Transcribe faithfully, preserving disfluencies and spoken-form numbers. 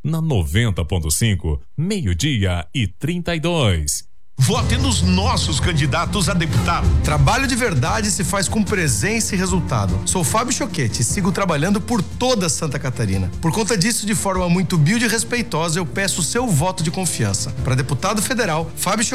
Na noventa ponto cinco, meio-dia e trinta e dois. Vote nos nossos candidatos a deputado. Trabalho de verdade se faz com presença e resultado. Sou Fábio Choquete e sigo trabalhando por toda Santa Catarina. Por conta disso, de forma muito humilde e respeitosa, eu peço o seu voto de confiança. Para deputado federal, Fábio Choquete.